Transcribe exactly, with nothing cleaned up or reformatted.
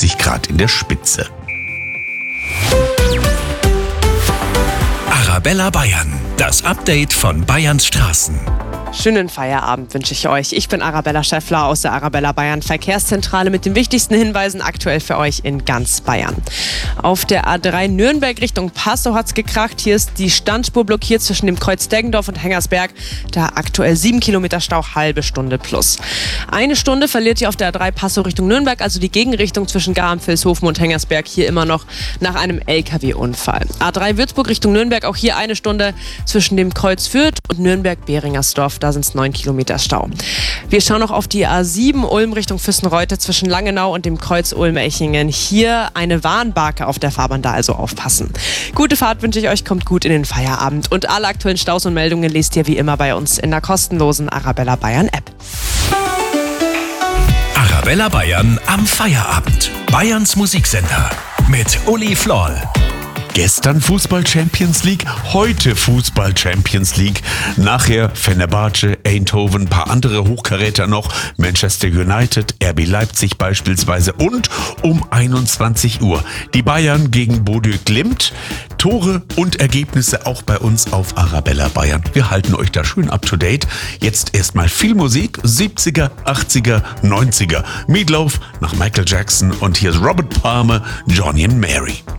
einundzwanzig Grad in der Spitze. Arabella Bayern, das Update von Bayerns Straßen. Schönen Feierabend wünsche ich euch. Ich bin Arabella Schäffler aus der Arabella Bayern Verkehrszentrale mit den wichtigsten Hinweisen aktuell für euch in ganz Bayern. Auf der A drei Nürnberg Richtung Passau hat's gekracht. Hier ist die Standspur blockiert zwischen dem Kreuz Deggendorf und Hengersberg. Da aktuell sieben Kilometer Stau, halbe Stunde plus. Eine Stunde verliert ihr auf der A drei Passau Richtung Nürnberg, also die Gegenrichtung zwischen Garm-Vilshofen und Hengersberg, hier immer noch nach einem L K W-Unfall. A drei Würzburg Richtung Nürnberg, auch hier eine Stunde zwischen dem Kreuz Fürth und Nürnberg-Beringersdorf. Da sind es neun Kilometer Stau. Wir schauen noch auf die A sieben Ulm Richtung Füssenreute zwischen Langenau und dem Kreuz Ulm-Echingen. Hier eine Warnbarke auf der Fahrbahn, da also aufpassen. Gute Fahrt wünsche ich euch, kommt gut in den Feierabend. Und alle aktuellen Staus und Meldungen lest ihr wie immer bei uns in der kostenlosen Arabella Bayern App. Arabella Bayern am Feierabend. Bayerns Musiksender mit Uli Floll. Gestern Fußball Champions League, heute Fußball Champions League. Nachher Fenerbahce, Eindhoven, ein paar andere Hochkaräter noch, Manchester United, R B Leipzig beispielsweise und um einundzwanzig Uhr die Bayern gegen Bodø Glimt. Tore und Ergebnisse auch bei uns auf Arabella Bayern. Wir halten euch da schön up to date. Jetzt erstmal viel Musik, siebziger, achtziger, neunziger. Meatloaf nach Michael Jackson und hier ist Robert Palmer, Johnny and Mary.